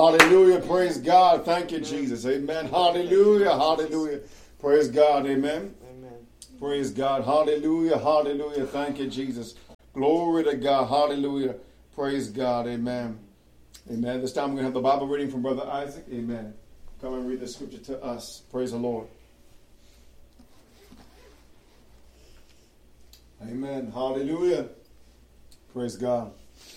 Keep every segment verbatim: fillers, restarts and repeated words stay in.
Hallelujah. Praise God. Thank you, Jesus. Amen. Hallelujah. Hallelujah. Praise God. Amen. Amen. Praise God. Hallelujah. Hallelujah. Thank you, Jesus. Glory to God. Hallelujah. Praise God. Amen. Amen. This time we're going to have the Bible reading from Brother Isaac. Amen. Come and read the scripture to us. Praise the Lord. Amen. Hallelujah. Praise God.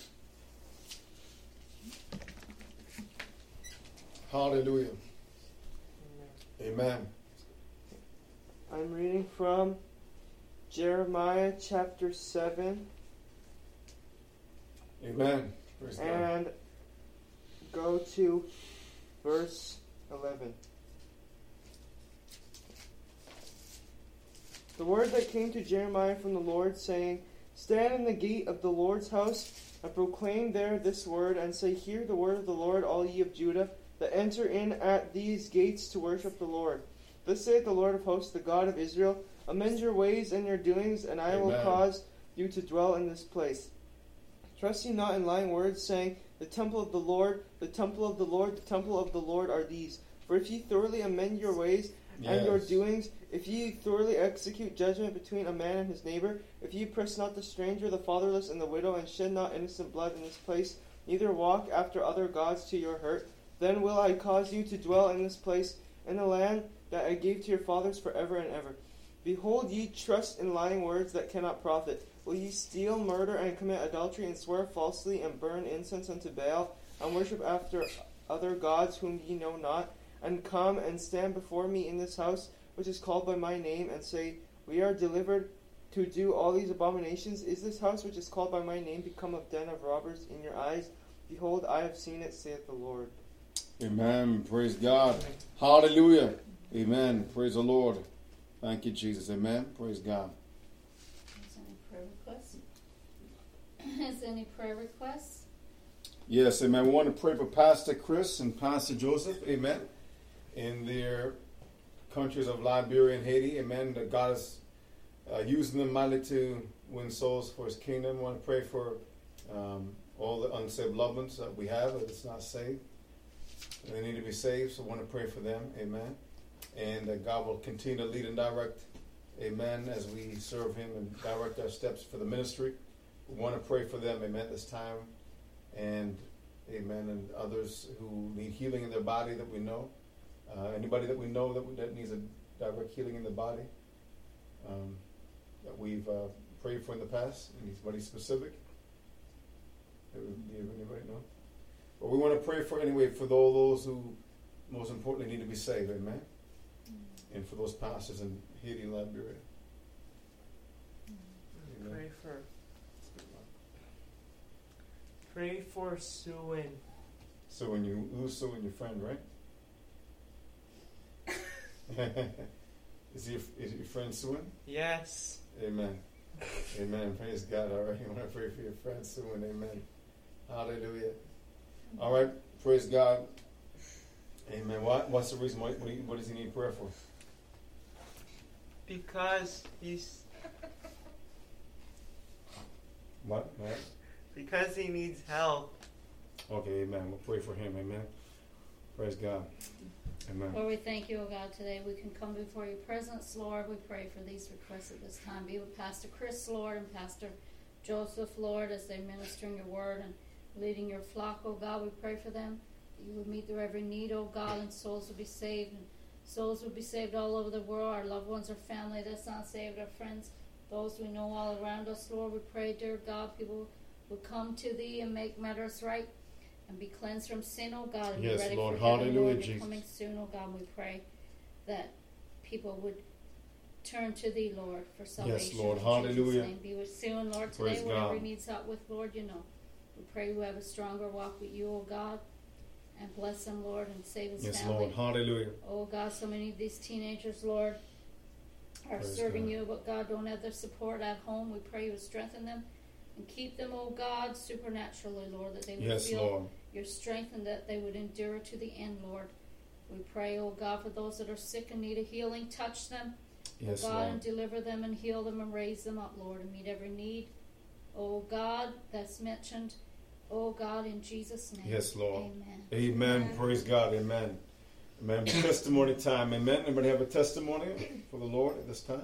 Hallelujah. Amen. Amen. I'm reading from Jeremiah chapter seven. Amen. Praise God. And go to verse eleven. The word that came to Jeremiah from the Lord, saying, Stand in the gate of the Lord's house, and proclaim there this word, and say, Hear the word of the Lord, all ye of Judah, that enter in at these gates to worship the Lord. Thus saith the Lord of hosts, the God of Israel, Amend your ways and your doings, and I Amen. Will cause you to dwell in this place. Trust ye not in lying words, saying, The temple of the Lord, the temple of the Lord, the temple of the Lord are these. For if ye thoroughly amend your ways and yes. your doings, if ye thoroughly execute judgment between a man and his neighbor, if ye oppress not the stranger, the fatherless, and the widow, and shed not innocent blood in this place, neither walk after other gods to your hurt, then will I cause you to dwell in this place, in the land that I gave to your fathers forever and ever. Behold, ye trust in lying words that cannot profit. Will ye steal, murder, and commit adultery, and swear falsely, and burn incense unto Baal, and worship after other gods whom ye know not, and come and stand before me in this house, which is called by my name, and say, We are delivered to do all these abominations? Is this house which is called by my name become a den of robbers in your eyes? Behold, I have seen it, saith the Lord. Amen. Praise God. Hallelujah. Amen. Praise the Lord. Thank you, Jesus. Amen. Praise God. Is there any prayer requests? Is there any prayer requests? Yes, amen. We want to pray for Pastor Chris and Pastor Joseph. Amen. In their countries of Liberia and Haiti. Amen. That God is uh, using them mightily to win souls for His kingdom. We want to pray for um, all the unsaved loved ones that we have that's not saved. They need to be saved, so I want to pray for them. Amen. And that God will continue to lead and direct, amen, as we serve Him and direct our steps for the ministry. We want to pray for them, amen, this time. And, amen, and others who need healing in their body that we know. Uh, anybody that we know that, that needs a direct healing in the body um, that we've uh, prayed for in the past. Anybody specific? Do you have anybody know? But we want to pray for, anyway, for all those who most importantly need to be saved, amen? Mm-hmm. And for those pastors in Haiti and Liberia. Mm-hmm. Pray for Pray for Suin. So when you lose Suin, your friend, right? is, he, is your friend Suin? Yes. Amen. Amen. Praise God. All right. You want to pray for your friend Suin. Amen. Hallelujah. All right. Praise God. Amen. What, what's the reason? What, what does he need prayer for? Because he's... What? What? Because he needs help. Okay, amen. We'll pray for him. Amen. Praise God. Amen. Lord, we thank you, O God, today. We can come before your presence, Lord. We pray for these requests at this time. Be with Pastor Chris, Lord, and Pastor Joseph, Lord, as they minister in your word and leading your flock, O God. We pray for them. You would meet their every need, O God, and souls will be saved. And souls will be saved all over the world. Our loved ones, our family that's not saved, our friends, those we know all around us, Lord. We pray, dear God, people will come to thee and make matters right and be cleansed from sin, O God, and yes, be ready Lord. for heaven, Hallelujah, Lord. Jesus. You're coming soon, O God. We pray that people would turn to thee, Lord, for salvation. Yes, Lord. In Hallelujah. Jesus' name. Be with soon, Lord, today. Praise Whatever God. he needs help with, Lord, you know. We pray we have a stronger walk with you, O God, and bless him, Lord, and save his yes, family. Lord. Hallelujah. Oh, God, so many of these teenagers, Lord, are Praise serving God. you, but God, don't have their support at home. We pray you would strengthen them and keep them, oh God, supernaturally, Lord, that they would yes, feel Lord. your strength and that they would endure to the end, Lord. We pray, oh God, for those that are sick and need a healing, touch them, yes, oh God, Lord. and deliver them and heal them and raise them up, Lord, and meet every need, oh God, that's mentioned Oh God, in Jesus' name. Yes, Lord. Amen. Amen. Amen. Praise God. Amen. Amen. Testimony time. Amen. Anybody have a testimony for the Lord at this time?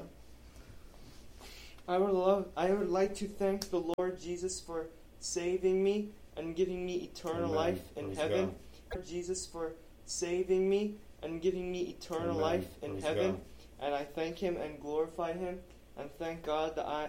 I would love I would like to thank the Lord Jesus for saving me and giving me eternal Amen. life in Praise heaven. Lord Jesus for saving me and giving me eternal Amen. life in Praise heaven. God. And I thank him and glorify him and thank God that I